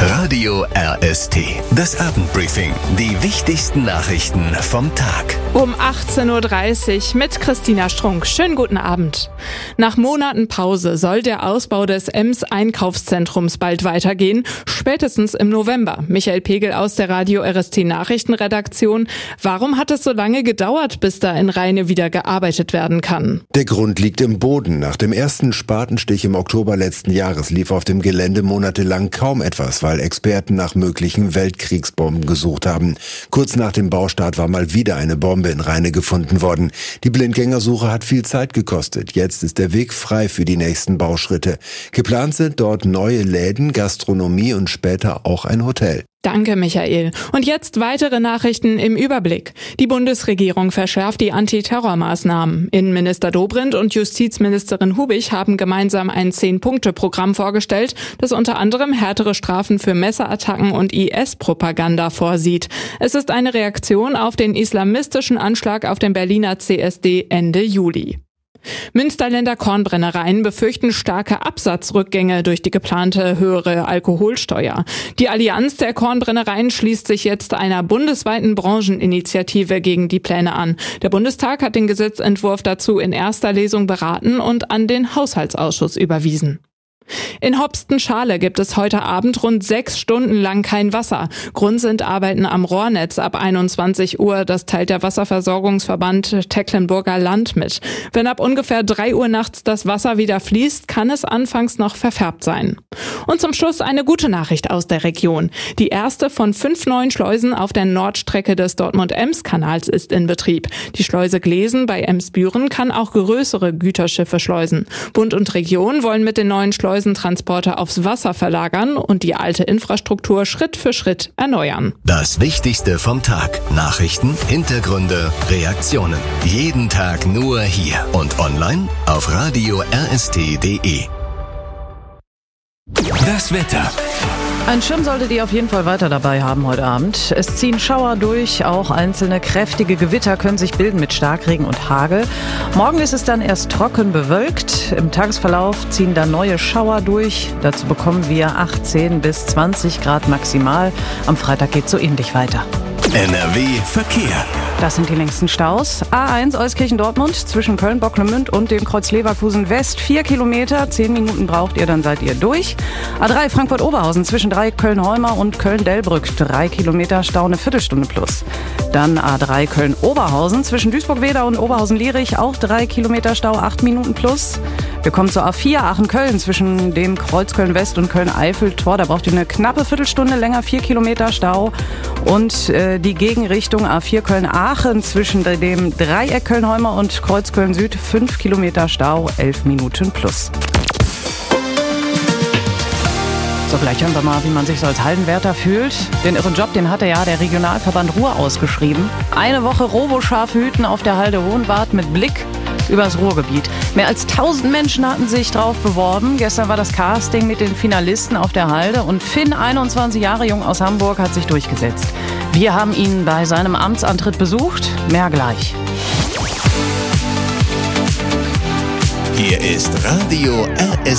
Radio RST. Das Abendbriefing. Die wichtigsten Nachrichten vom Tag. Um 18.30 Uhr mit Christina Strunk. Schönen guten Abend. Nach Monaten Pause soll der Ausbau des Ems Einkaufszentrums bald weitergehen, spätestens im November. Michael Pegel aus der Radio RST Nachrichtenredaktion. Warum hat es so lange gedauert, bis da in Rheine wieder gearbeitet werden kann? Der Grund liegt im Boden. Nach dem ersten Spatenstich im Oktober letzten Jahres lief auf dem Gelände monatelang kaum etwas, weil Experten nach möglichen Weltkriegsbomben gesucht haben. Kurz nach dem Baustart war mal wieder eine Bombe in Rheine gefunden worden. Die Blindgängersuche hat viel Zeit gekostet. Jetzt ist der Weg frei für die nächsten Bauschritte. Geplant sind dort neue Läden, Gastronomie und später auch ein Hotel. Danke, Michael. Und jetzt weitere Nachrichten im Überblick. Die Bundesregierung verschärft die Antiterrormaßnahmen. Innenminister Dobrindt und Justizministerin Hubig haben gemeinsam ein 10-Punkte-Programm vorgestellt, das unter anderem härtere Strafen für Messerattacken und IS-Propaganda vorsieht. Es ist eine Reaktion auf den islamistischen Anschlag auf dem Berliner CSD Ende Juli. Münsterländer Kornbrennereien befürchten starke Absatzrückgänge durch die geplante höhere Alkoholsteuer. Die Allianz der Kornbrennereien schließt sich jetzt einer bundesweiten Brancheninitiative gegen die Pläne an. Der Bundestag hat den Gesetzentwurf dazu in erster Lesung beraten und an den Haushaltsausschuss überwiesen. In Hopsten-Schale gibt es heute Abend rund 6 Stunden lang kein Wasser. Grund sind Arbeiten am Rohrnetz ab 21 Uhr. Das teilt der Wasserversorgungsverband Tecklenburger Land mit. Wenn ab ungefähr 3 Uhr nachts das Wasser wieder fließt, kann es anfangs noch verfärbt sein. Und zum Schluss eine gute Nachricht aus der Region. Die erste von 5 neuen Schleusen auf der Nordstrecke des Dortmund-Ems-Kanals ist in Betrieb. Die Schleuse Glesen bei Emsbüren kann auch größere Güterschiffe schleusen. Bund und Region wollen mit den neuen Schleusen Transporte aufs Wasser verlagern und die alte Infrastruktur Schritt für Schritt erneuern. Das Wichtigste vom Tag. Nachrichten, Hintergründe, Reaktionen. Jeden Tag nur hier und online auf radio rst.de. Das Wetter. Ein Schirm solltet ihr auf jeden Fall weiter dabei haben heute Abend. Es ziehen Schauer durch, auch einzelne kräftige Gewitter können sich bilden mit Starkregen und Hagel. Morgen ist es dann erst trocken bewölkt. Im Tagesverlauf ziehen dann neue Schauer durch. Dazu bekommen wir 18 bis 20 Grad maximal. Am Freitag geht es so ähnlich weiter. NRW Verkehr. Das sind die längsten Staus. A1 Euskirchen-Dortmund zwischen Köln-Bocklemünd und dem Kreuz Leverkusen West 4 Kilometer. 10 Minuten braucht ihr, dann seid ihr durch. A3 Frankfurt-Oberhausen zwischen Dreieck Köln-Heumar und Köln-Delbrück 3 Kilometer Stau, eine Viertelstunde plus. Dann A3 Köln-Oberhausen zwischen Duisburg-Wedau und Oberhausen-Lierich auch 3 Kilometer Stau, 8 Minuten plus. Wir kommen zur A4 Aachen-Köln zwischen dem Kreuz Köln-West und Köln-Eifel-Tor. Da braucht ihr eine knappe Viertelstunde länger, 4 Kilometer Stau. Und die Gegenrichtung A4 Köln-Aachen zwischen dem Dreieck Köln-Heumar und Kreuz Köln-Süd 5 Kilometer Stau, 11 Minuten plus. So, gleich hören wir mal, wie man sich so als Hallenwärter fühlt. Den irren Job, den hatte ja der Regionalverband Ruhr ausgeschrieben. Eine Woche Roboscharfe hüten auf der Halde Hohenwart mit Blick übers Ruhrgebiet. Mehr als 1000 Menschen hatten sich drauf beworben. Gestern war das Casting mit den Finalisten auf der Halde und Finn, 21 Jahre jung aus Hamburg, hat sich durchgesetzt. Wir haben ihn bei seinem Amtsantritt besucht. Mehr gleich. Hier ist Radio RST.